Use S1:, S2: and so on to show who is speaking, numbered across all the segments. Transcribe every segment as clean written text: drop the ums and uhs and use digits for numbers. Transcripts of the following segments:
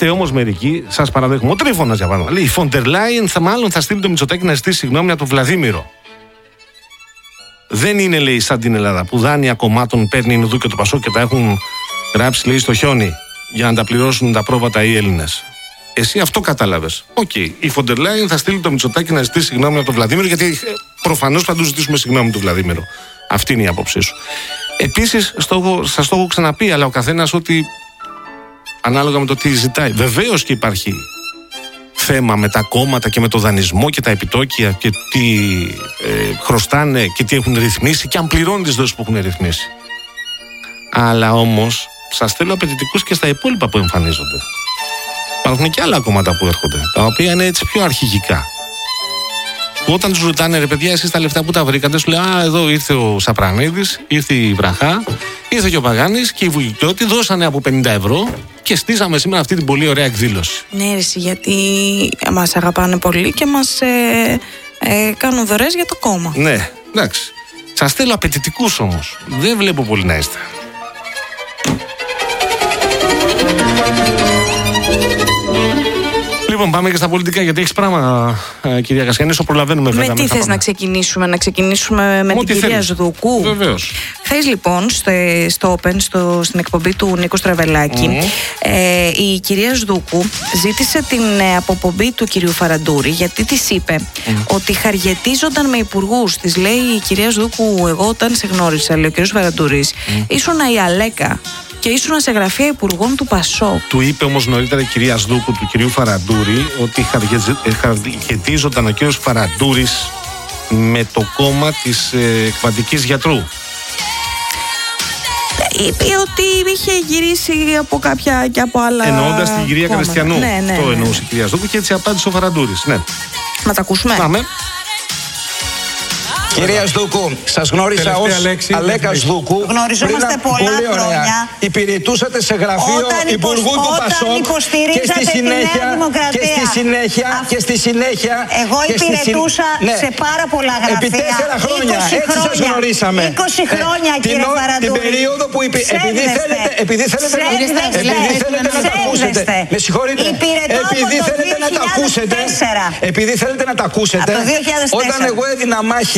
S1: Είστε όμως μερικοί, σας παραδέχομαι. Ο Τρίφωνας για πάνω. Λέει: η Φοντερ Λάιεν μάλλον θα στείλει το Μητσοτάκη να ζητήσει συγγνώμη από τον Βλαδίμηρο. Δεν είναι, λέει, σαν την Ελλάδα που δάνεια κομμάτων παίρνει η Ινδού και το Πασόκ και τα έχουν γράψει, λέει, στο χιόνι για να τα πληρώσουν τα πρόβατα οι Έλληνες. Εσύ αυτό κατάλαβες. Οκ. Η Φοντερ Λάιεν θα στείλει το Μητσοτάκη να ζητήσει συγγνώμη από τον Βλαδίμηρο, γιατί προφανώς θα του ζητήσουμε συγγνώμη του Βλαδίμηρο. Αυτή είναι η άποψή σου. Επίσης, σας το έχω ξαναπεί, αλλά ο καθένας ότι ανάλογα με το τι ζητάει. Βεβαίως και υπάρχει θέμα με τα κόμματα και με το δανεισμό και τα επιτόκια και τι χρωστάνε και τι έχουν ρυθμίσει και αν πληρώνουν τις δόσεις που έχουν ρυθμίσει. Αλλά όμως σας θέλω απαιτητικούς και στα υπόλοιπα που εμφανίζονται. Υπάρχουν και άλλα κόμματα που έρχονται, τα οποία είναι έτσι πιο αρχηγικά. Που όταν τους ρωτάνε, ρε παιδιά, εσείς τα λεφτά που τα βρήκατε, σου λέει: α, εδώ ήρθε ο Σαπρανίδης, ήρθε η Βραχά, ήρθε και ο Παγάνης και οι Βουλικιώτοι δώσανε από 50 ευρώ και στήσαμε σήμερα αυτή την πολύ ωραία εκδήλωση.
S2: Ναι, γιατί μας αγαπάνε πολύ και μας κάνουν δωρές για το κόμμα.
S1: Ναι, εντάξει. Σας θέλω απαιτητικούς όμως. Δεν βλέπω πολύ να είστε. Λοιπόν, πάμε και στα πολιτικά, γιατί έχεις πράγμα, κυρία Κασιανή, όσο προλαβαίνουμε βέβαια.
S2: Με τι θες να ξεκινήσουμε με την κυρία Σδούκου.
S1: Βεβαίως.
S2: Χθες λοιπόν στο Open, στην εκπομπή του Νίκου Στραβελάκη, η κυρία Σδούκου ζήτησε την αποπομπή του κυρίου Φαραντούρη, γιατί της είπε ότι χαριετίζονταν με υπουργούς. Της λέει η κυρία Σδούκου: εγώ όταν σε γνώρισα, λέει ο κύριος Φαραντούρης, ήσουνα η Αλέκα και ήσουν σε γραφεία υπουργών του Πασόκ. Του
S1: είπε όμως νωρίτερα η κυρία Σδούκου του κυρίου Φαραντούρη ότι χαριετίζονταν ο κύριος Φαραντούρης με το κόμμα της εκβατικής γιατρού.
S2: Είπε ότι είχε γυρίσει από κάποια και από άλλα.
S1: Εννοώντας την κυρία
S2: κόμματα.
S1: Κριστιανού.
S2: Ναι.
S1: Το εννοούσε η κυρία Σδούκου και έτσι απάντησε ο Φαραντούρης. Ναι.
S2: Να τα ακούσουμε.
S1: Πάμε.
S3: Κυρία Σδούκου, σας γνώρισα ως Αλέκα Σδούκου.
S4: Γνωριζόμαστε πολλά χρόνια.
S3: Υπηρετούσατε σε γραφείο υπουργού του Πασόκ και στη συνέχεια.
S4: Εγώ υπηρετούσα σε πάρα πολλά γραφεία.
S3: Επί 4 χρόνια. Έτσι σας γνωρίσαμε.
S4: 20 χρόνια, κύριε Φαραντούρη.
S3: Την περίοδο που επειδή θέλετε να τα ακούσετε. Με συγχωρείτε. Επειδή θέλετε να τα ακούσετε. Όταν εγώ έδινα μάχη.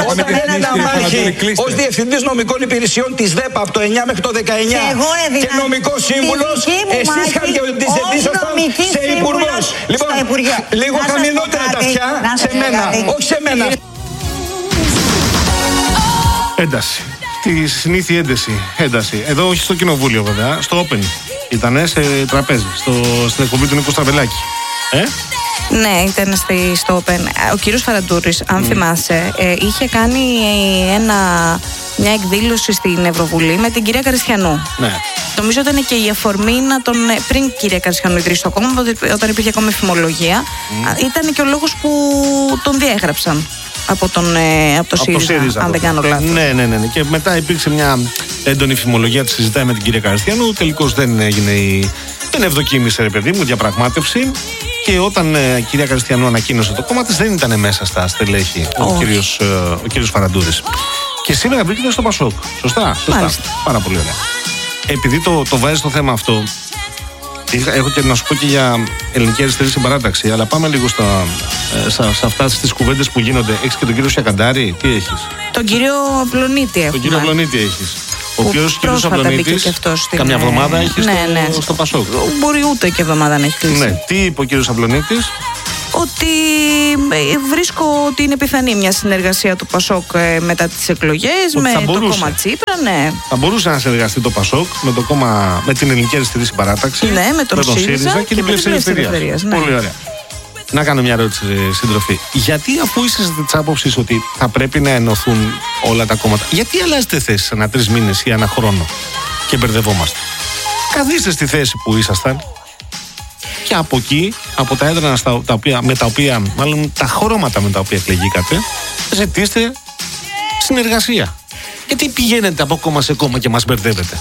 S3: Ως Διευθυντής Νομικών Υπηρεσιών της ΔΕΠΑ από το 9 μέχρι το 19 και νομικός σύμβουλος, εσείς χαριετίζονταν σε υπουργός. Λοιπόν, λίγο χαμηλότερα τα αυτιά σε μένα, όχι σε μένα.
S1: Ένταση. Τη συνήθεια ένταση. Εδώ όχι στο κοινοβούλιο βέβαια, στο Open. Ήτανε σε τραπέζι, στην εκπομπή του Νίκου Στραβελάκη.
S2: Ναι, ήταν στο Open. Ο κύριος Φαραντούρης, αν θυμάσαι, είχε κάνει μια εκδήλωση στην Ευρωβουλή με την κυρία Κριστιανού.
S1: Ναι.
S2: Νομίζω ήταν και η αφορμή να τον. Πριν η κυρία Κριστιανού ιδρύσει το κόμμα, όταν υπήρχε ακόμα φημολογία, ήταν και ο λόγος που τον διέγραψαν από το ΣΥΡΙΖΑ, αν δεν κάνω λάθος.
S1: Ναι. Και μετά υπήρξε μια έντονη φημολογία, τη συζητάει με την κυρία Κριστιανού. Τελικώς δεν έγινε δεν ευδοκίμησε, ρε παιδί μου, διαπραγμάτευση. Και όταν η κυρία Κριστιανού ανακοίνωσε το κόμμα της, δεν ήταν μέσα στα στελέχη ο κύριος Φαραντούρης. Και σήμερα βρίσκεται στο Πασόκ. Σωστά. Πάρα πολύ ωραία. Επειδή το βάζει το θέμα αυτό, έχω και να σου πω και για ελληνική αριστερή συμπαράταξη, αλλά πάμε λίγο σε αυτά τις κουβέντες που γίνονται. Έχεις και τον κύριο Σιακαντάρη, τι έχεις?
S2: Τον κύριο Απλονίτη έχουμε.
S1: Τον κύριο Απλονίτη έχεις. Ο οποίος κύριος Απλονίτης καμιά εβδομάδα έχει στο Πασόκ.
S2: Μπορεί ούτε και εβδομάδα να έχει κλείσει.
S1: Ναι. Τι είπε ο κύριος Απλονίτης?
S2: Ότι βρίσκω ότι είναι πιθανή μια συνεργασία του Πασόκ μετά τις εκλογές με το κόμμα Τσίπρα. Ναι.
S1: Θα μπορούσε να συνεργαστεί το Πασόκ με την ελληνική αριστερή συμπαράταξη,
S2: ναι, με τον ΣΥΡΙΖΑ και την Πλεύση Ελευθερίας. Ναι.
S1: Πολύ ωραία. Να κάνω μια ερώτηση, συντροφή. Γιατί, αφού είσαστε της άποψης ότι θα πρέπει να ενωθούν όλα τα κόμματα, γιατί αλλάζετε θέσεις ανά 3 μήνες ή ανά χρόνο και μπερδευόμαστε? Καθίστε στη θέση που ήσασταν και από εκεί, από τα έδρανα μάλλον τα χρώματα με τα οποία εκλεγήκατε, ζητήστε συνεργασία. Γιατί πηγαίνετε από κόμμα σε κόμμα και μας μπερδεύετε?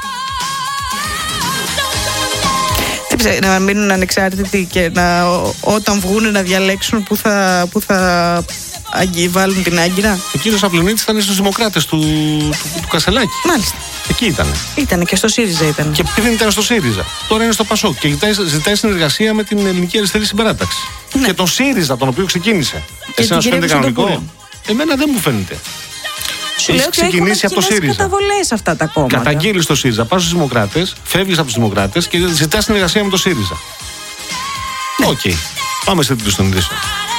S2: Να μείνουν ανεξάρτητοι και όταν βγουν να διαλέξουν που θα βάλουν την άγκυρα.
S1: Ο κύριος Απλονίτης ήταν στους Δημοκράτες του Κασελάκη.
S2: Μάλιστα.
S1: Εκεί ήτανε.
S2: Ήτανε και στο ΣΥΡΙΖΑ ήταν.
S1: Και πριν ήταν στο ΣΥΡΙΖΑ. Τώρα είναι στο ΠΑΣΟΚ και ζητάει συνεργασία με την Ελληνική Αριστερή Συμπαράταξη. Ναι. Και τον ΣΥΡΙΖΑ, τον οποίο ξεκίνησε. Εσένα σου φαίνεται κανονικό? Εμένα δεν μου φαίνεται.
S2: Σου λέω ότι ξεκινήσει από το ΣΥΡΙΖΑ. Καταβολές αυτά τα κόμματα.
S1: Καταγγείλει το ΣΥΡΙΖΑ, πας στους Δημοκράτες, φεύγεις από τους Δημοκράτες και ζητάς συνεργασία με το ΣΥΡΙΖΑ. Οκ. Πάμε σε τίτλους των ειδήσεων.